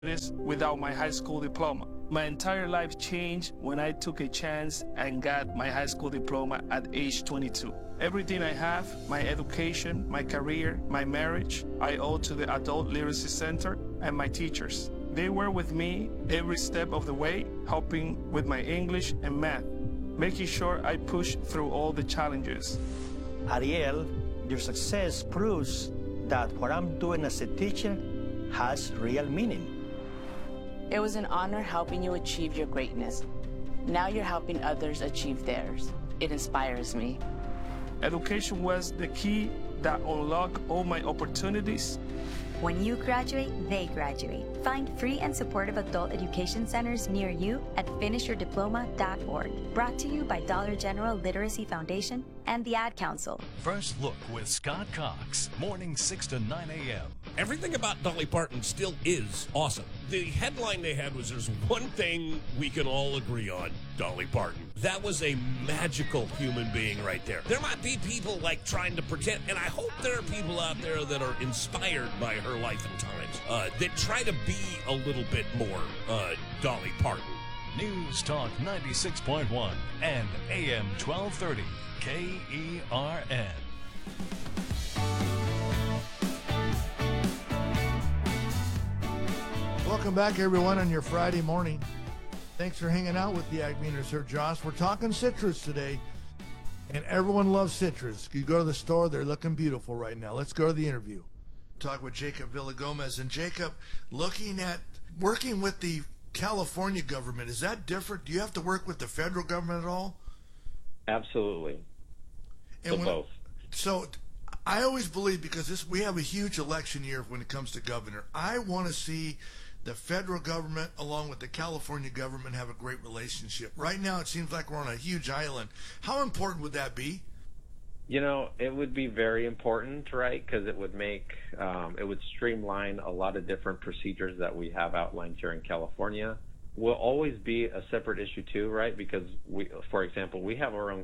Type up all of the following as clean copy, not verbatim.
this without my high school diploma. My entire life changed when I took a chance and got my high school diploma at age 22. Everything I have, my education, my career, my marriage, I owe to the Adult Literacy Center and my teachers. They were with me every step of the way, helping with my English and math, making sure I push through all the challenges. Ariel, your success proves that what I'm doing as a teacher has real meaning. It was an honor helping you achieve your greatness. Now you're helping others achieve theirs. It inspires me. Education was the key that unlocked all my opportunities. When you graduate, they graduate. Find free and supportive adult education centers near you at finishyourdiploma.org. Brought to you by Dollar General Literacy Foundation and the Ad Council. First Look with Scott Cox, mornings 6 to 9 a.m. Everything about Dolly Parton still is awesome. The headline they had was, there's one thing we can all agree on, Dolly Parton. That was a magical human being right there. There might be people like trying to pretend, and I hope there are people out there that are inspired by her life and times, that try to be a little bit more Dolly Parton. News Talk 96.1 and AM 1230, KERN. Welcome back, everyone, on your Friday morning. Thanks for hanging out with the Ag Meaners here, Josh. We're talking citrus today, and everyone loves citrus. You go to the store, they're looking beautiful right now. Let's go to the interview. Talk with Jacob Villagomez. And Jacob, looking at working with the California government, is that different? Do you have to work with the federal government at all? Absolutely. And both. So I always believe, because we have a huge election year when it comes to governor, I want to see the federal government along with the California government have a great relationship. Right now it seems like we're on a huge island. How important would that be? You know, it would be very important, right? Because it would make, it would streamline a lot of different procedures that we have outlined here in California. Will always be a separate issue too, right? Because for example, we have our own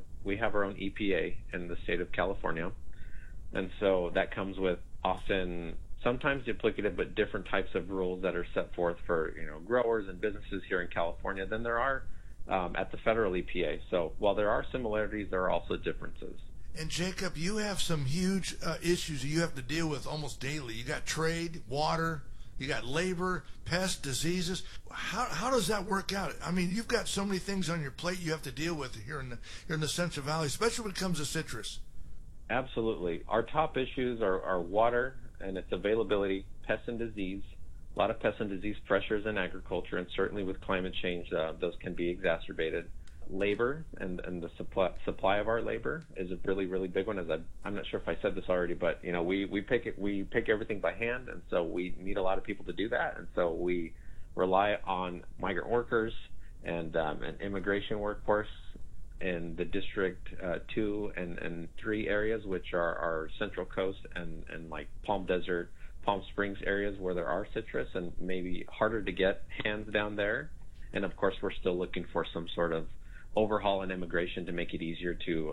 EPA in the state of California, and so that comes with often, sometimes duplicative, but different types of rules that are set forth for growers and businesses here in California than there are at the federal EPA. So while there are similarities, there are also differences. And Jacob, you have some huge issues you have to deal with almost daily. You got trade, water, you got labor, pests, diseases. How does that work out? I mean, you've got so many things on your plate you have to deal with here in the Central Valley, especially when it comes to citrus. Absolutely. Our top issues are water and its availability, pests and disease. A lot of pests and disease pressures in agriculture, and certainly with climate change, those can be exacerbated. Labor and the supply of our labor is a really, really big one. I'm not sure if I said this already, but we pick everything by hand, and so we need a lot of people to do that, and so we rely on migrant workers and an immigration workforce in the District 2 and 3 areas, which are our Central Coast and like Palm Desert, Palm Springs areas where there are citrus and maybe harder to get hands down there. And of course, we're still looking for some sort of overhaul in immigration to make it easier to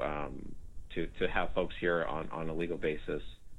have folks here on a legal basis.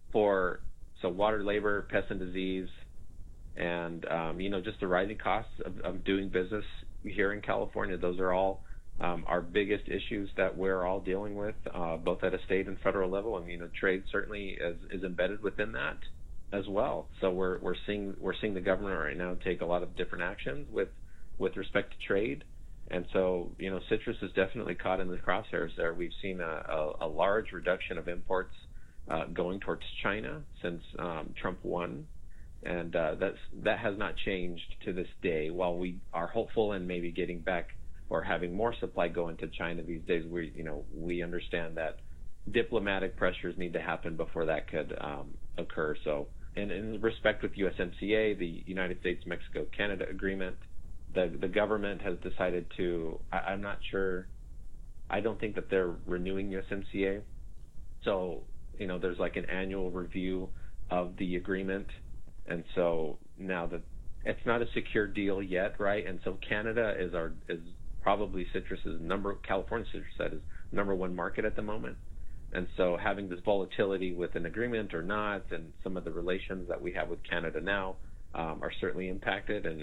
So water, labor, pest and disease, and just the rising costs of doing business here in California. Those are all our biggest issues that we're all dealing with, both at a state and federal level. And trade certainly is embedded within that as well. So we're seeing the government right now take a lot of different actions with respect to trade. And so, citrus is definitely caught in the crosshairs there. We've seen a large reduction of imports going towards China since Trump won. And that has not changed to this day. While we are hopeful and maybe getting back or having more supply go into China these days, we understand that diplomatic pressures need to happen before that could occur. So, and in respect with USMCA, the United States-Mexico-Canada agreement, the government has decided to, I'm not sure, I don't think that they're renewing USMCA. So, there's like an annual review of the agreement. And so now that it's not a secure deal yet, right? And so Canada is probably California citrus that is number one market at the moment. And so having this volatility with an agreement or not, and some of the relations that we have with Canada now, are certainly impacted, and